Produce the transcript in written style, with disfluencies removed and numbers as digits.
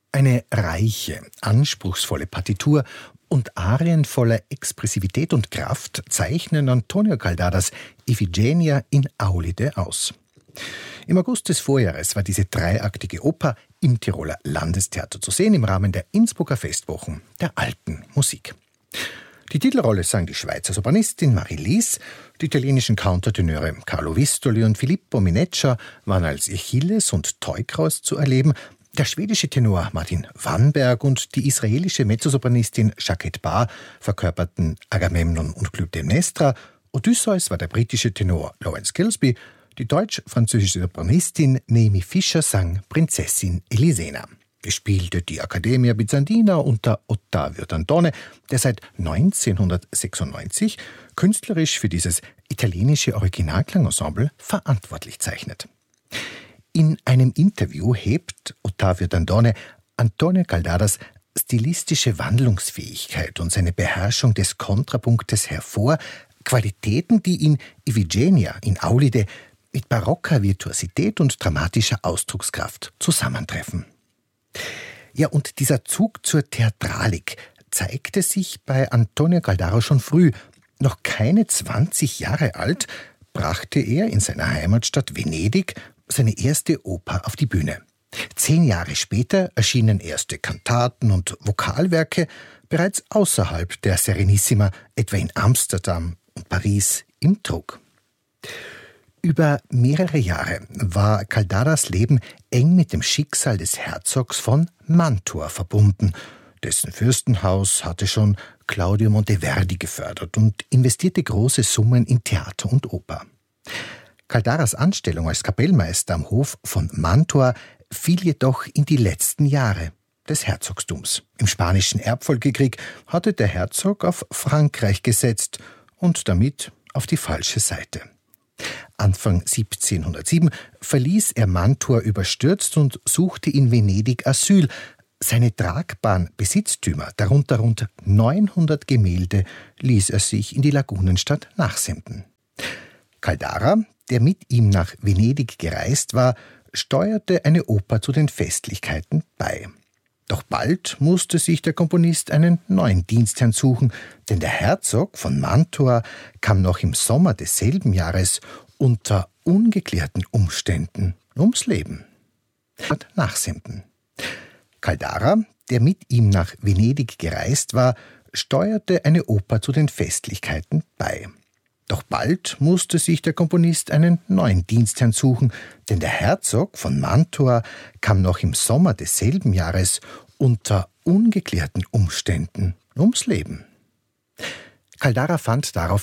Eine reiche, anspruchsvolle Partitur und Arien voller Expressivität und Kraft zeichnen Antonio Caldaras Ifigenia in Aulide aus. Im August des Vorjahres war diese dreiaktige Oper im Tiroler Landestheater zu sehen im Rahmen der Innsbrucker Festwochen der alten Musik. Die Titelrolle sang die Schweizer Sopranistin Marie-Lise, die italienischen Countertenöre Carlo Vistoli und Filippo Mineccia waren als Achilles und Teukros zu erleben, der schwedische Tenor Martin Wannberg und die israelische Mezzosopranistin Jacquette Barr verkörperten Agamemnon und Clytemnestra, Odysseus war der britische Tenor Lawrence Gillespie, die deutsch-französische Sopranistin Naomi Fischer sang Prinzessin Elisena. Gespielte die Accademia Byzantina unter Ottavio Dantone, der seit 1996 künstlerisch für dieses italienische Originalklangensemble verantwortlich zeichnet. In einem Interview hebt Ottavio Dantone Antonio Caldaras stilistische Wandlungsfähigkeit und seine Beherrschung des Kontrapunktes hervor, Qualitäten, die in Ifigenia in Aulide mit barocker Virtuosität und dramatischer Ausdruckskraft zusammentreffen. Ja, und dieser Zug zur Theatralik zeigte sich bei Antonio Caldara schon früh. Noch keine 20 Jahre alt brachte er in seiner Heimatstadt Venedig seine erste Oper auf die Bühne. 10 Jahre später erschienen erste Kantaten und Vokalwerke bereits außerhalb der Serenissima, etwa in Amsterdam und Paris im Druck. Über mehrere Jahre war Caldaras Leben eng mit dem Schicksal des Herzogs von Mantua verbunden. Dessen Fürstenhaus hatte schon Claudio Monteverdi gefördert und investierte große Summen in Theater und Oper. Caldaras Anstellung als Kapellmeister am Hof von Mantua fiel jedoch in die letzten Jahre des Herzogtums. Im Spanischen Erbfolgekrieg hatte der Herzog auf Frankreich gesetzt und damit auf die falsche Seite. Anfang 1707 verließ er Mantua überstürzt und suchte in Venedig Asyl. Seine tragbaren Besitztümer, darunter rund 900 Gemälde, ließ er sich in die Lagunenstadt nachsenden. Caldara, der mit ihm nach Venedig gereist war, steuerte eine Oper zu den Festlichkeiten bei. Doch bald musste sich der Komponist einen neuen Dienstherrn suchen, denn der Herzog von Mantua kam noch im Sommer desselben Jahres unter ungeklärten Umständen ums Leben. Nachsenden. Caldara, der mit ihm nach Venedig gereist war, steuerte eine Oper zu den Festlichkeiten bei. Doch bald musste sich der Komponist einen neuen Dienstherrn suchen, denn der Herzog von Mantua kam noch im Sommer desselben Jahres unter ungeklärten Umständen ums Leben. Caldara fand darauf